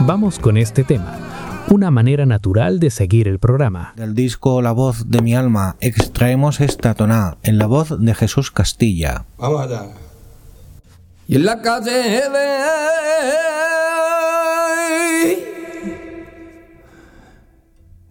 Vamos con este tema, una manera natural de seguir el programa. Del disco La voz de mi alma extraemos esta toná en la voz de Jesús Castilla. Vamos allá. Y en la calle de